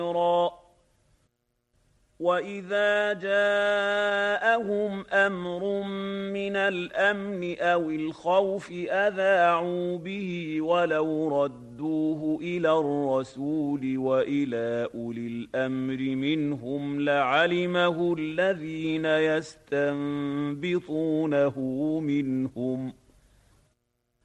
وَإِذَا جَاءَهُمْ أَمْرٌ مِّنَ الْأَمْنِ أَوِ الْخَوْفِ أَذَاعُوا بِهِ وَلَوْ رَدُّوهُ إِلَى الرَّسُولِ وَإِلَىٰ أُولِي الْأَمْرِ مِنْهُمْ لَعَلِمَهُ الَّذِينَ يَسْتَنبِطُونَهُ مِنْهُمْ ۗ